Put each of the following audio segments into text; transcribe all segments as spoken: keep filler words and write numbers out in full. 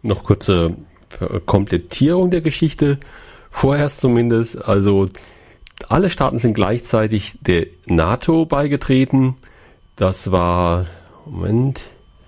noch kurze Komplettierung der Geschichte. Vorerst zumindest, also alle Staaten sind gleichzeitig der NATO beigetreten. Das war, Moment,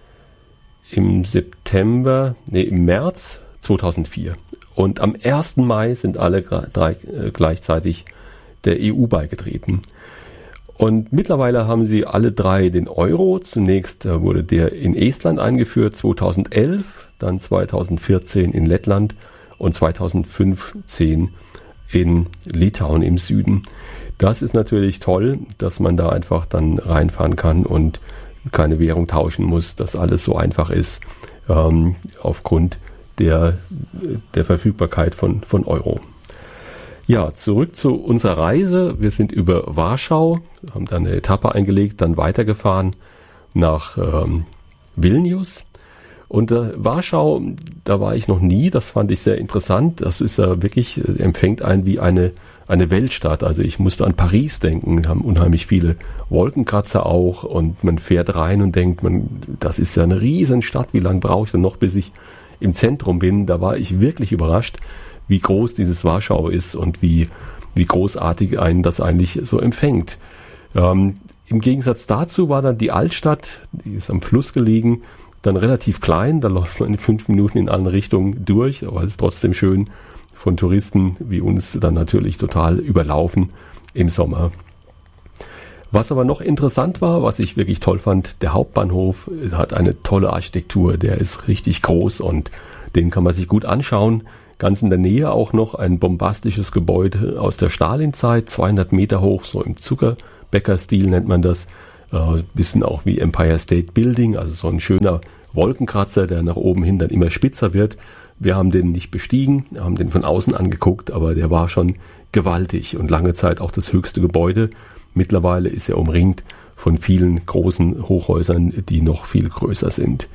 im September, nee, im März zweitausendvier. Und am ersten Mai sind alle drei äh, gleichzeitig der E U beigetreten. Und mittlerweile haben sie alle drei den Euro. Zunächst äh, wurde der in Estland eingeführt, zweitausendelf, dann zweitausendvierzehn in Lettland und zweitausendfünfzehn in Litauen im Süden. Das ist natürlich toll, dass man da einfach dann reinfahren kann und keine Währung tauschen muss, dass alles so einfach ist, ähm, aufgrund der, der Verfügbarkeit von, von Euro. Ja, zurück zu unserer Reise. Wir sind über Warschau, haben dann eine Etappe eingelegt, dann weitergefahren nach ähm, Vilnius. Und äh, Warschau, da war ich noch nie, das fand ich sehr interessant. Das ist ja äh, wirklich, äh, empfängt einen wie eine, eine Weltstadt. Also ich musste an Paris denken, wir haben unheimlich viele Wolkenkratzer auch und man fährt rein und denkt, man, das ist ja eine riesen Stadt, wie lange brauche ich denn noch, bis ich im Zentrum bin? Da war ich wirklich überrascht, wie groß dieses Warschau ist und wie, wie großartig einen das eigentlich so empfängt. Ähm, im Gegensatz dazu war dann die Altstadt, die ist am Fluss gelegen, dann relativ klein, da läuft man in fünf Minuten in alle Richtungen durch, aber es ist trotzdem schön, von Touristen wie uns dann natürlich total überlaufen im Sommer. Was aber noch interessant war, was ich wirklich toll fand, der Hauptbahnhof hat eine tolle Architektur, der ist richtig groß und den kann man sich gut anschauen. Ganz in der Nähe auch noch ein bombastisches Gebäude aus der Stalinzeit, zweihundert Meter hoch, so im Zuckerbäcker-Stil nennt man das. Äh, bisschen auch wie Empire State Building, also so ein schöner Wolkenkratzer, der nach oben hin dann immer spitzer wird. Wir haben den nicht bestiegen, haben den von außen angeguckt, aber der war schon gewaltig und lange Zeit auch das höchste Gebäude. Mittlerweile ist er umringt von vielen großen Hochhäusern, die noch viel größer sind.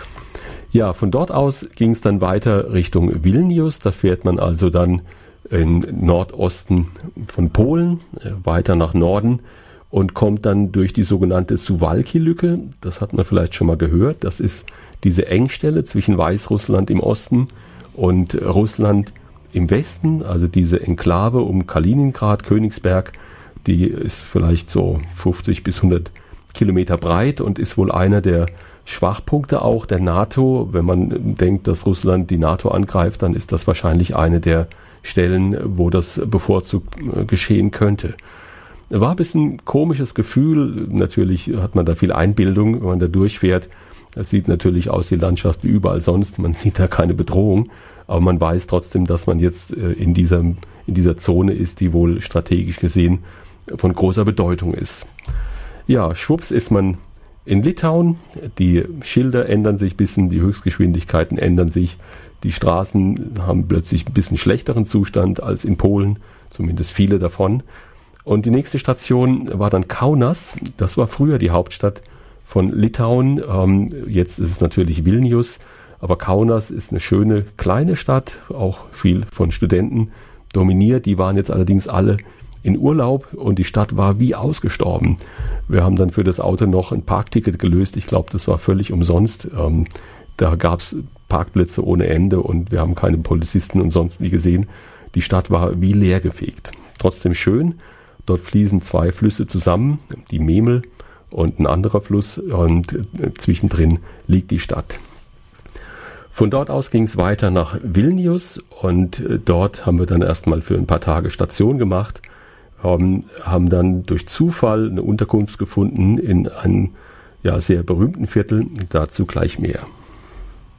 Ja, von dort aus ging es dann weiter Richtung Vilnius. Da fährt man also dann im Nordosten von Polen äh, weiter nach Norden und kommt dann durch die sogenannte Suwałki-Lücke. Das hat man vielleicht schon mal gehört. Das ist diese Engstelle zwischen Weißrussland im Osten und Russland im Westen. Also diese Enklave um Kaliningrad, Königsberg, die ist vielleicht so fünfzig bis hundert Kilometer breit und ist wohl einer der Schwachpunkte auch der NATO. Wenn man denkt, dass Russland die NATO angreift, dann ist das wahrscheinlich eine der Stellen, wo das bevorzugt geschehen könnte. War ein bisschen ein komisches Gefühl. Natürlich hat man da viel Einbildung, wenn man da durchfährt. Es sieht natürlich aus, die Landschaft wie überall sonst. Man sieht da keine Bedrohung. Aber man weiß trotzdem, dass man jetzt in dieser, in dieser Zone ist, die wohl strategisch gesehen von großer Bedeutung ist. Ja, schwupps ist man in Litauen. Die Schilder ändern sich ein bisschen, die Höchstgeschwindigkeiten ändern sich. Die Straßen haben plötzlich ein bisschen schlechteren Zustand als in Polen, zumindest viele davon. Und die nächste Station war dann Kaunas. Das war früher die Hauptstadt von Litauen. Ähm, jetzt ist es natürlich Vilnius. Aber Kaunas ist eine schöne kleine Stadt, auch viel von Studenten dominiert. Die waren jetzt allerdings alle in Urlaub und die Stadt war wie ausgestorben. Wir haben dann für das Auto noch ein Parkticket gelöst. Ich glaube, das war völlig umsonst. Ähm, da gab es Parkplätze ohne Ende und wir haben keine Polizisten und sonst wie gesehen. Die Stadt war wie leergefegt. Trotzdem schön. Dort fließen zwei Flüsse zusammen, die Memel und ein anderer Fluss und zwischendrin liegt die Stadt. Von dort aus ging es weiter nach Vilnius und dort haben wir dann erstmal für ein paar Tage Station gemacht, haben, haben dann durch Zufall eine Unterkunft gefunden in einem ja, sehr berühmten Viertel, dazu gleich mehr.